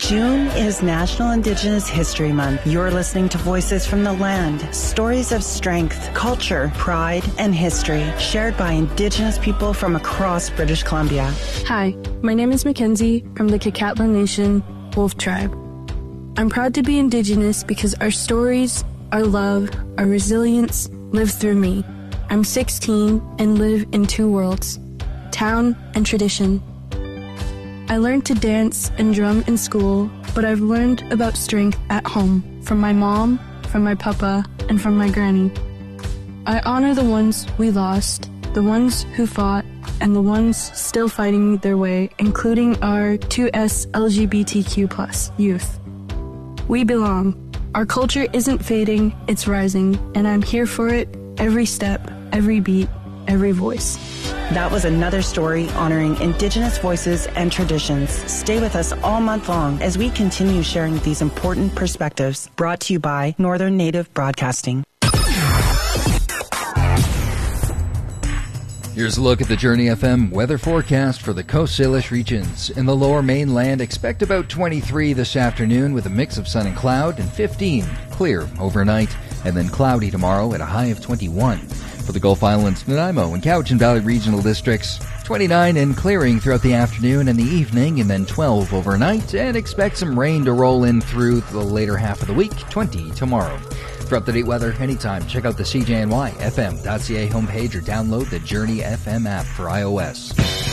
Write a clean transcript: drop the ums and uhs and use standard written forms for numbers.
June is National Indigenous History Month. You're listening to Voices from the Land, stories of strength, culture, pride, and history shared by Indigenous people from across British Columbia. Hi, my name is Mackenzie from the Kakatla Nation Wolf Tribe. I'm proud to be Indigenous because our stories, our love, our resilience live through me. I'm 16 and live in two worlds, town and tradition. I learned to dance and drum in school, but I've learned about strength at home, from my mom, from my papa, and from my granny. I honor the ones we lost, the ones who fought, and the ones still fighting their way, including our 2S LGBTQ+ youth. We belong. Our culture isn't fading, it's rising, and I'm here for it every step, every beat, every voice. That was another story honoring Indigenous voices and traditions. Stay with us all month long as we continue sharing these important perspectives. Brought to you by Northern Native Broadcasting. Here's a look at the Journey FM weather forecast for the Coast Salish regions. In the lower mainland, expect about 23 this afternoon with a mix of sun and cloud, and 15 clear overnight, and then cloudy tomorrow at a high of 21. For the Gulf Islands, Nanaimo and Cowichan Valley regional districts, 29 and clearing throughout the afternoon and the evening, and then 12 overnight, and expect some rain to roll in through the later half of the week, 20 tomorrow. For up-to-date weather anytime, check out the CJNY FM.ca homepage or download the Journey FM app for iOS.